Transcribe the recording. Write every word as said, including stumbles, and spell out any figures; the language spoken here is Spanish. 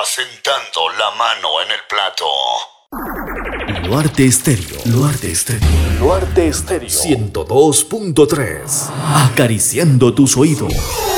asentando la mano en el plato. Luarte Estéreo. Luarte Estéreo. Luarte Estéreo. ciento dos punto tres. Acariciando tus oídos.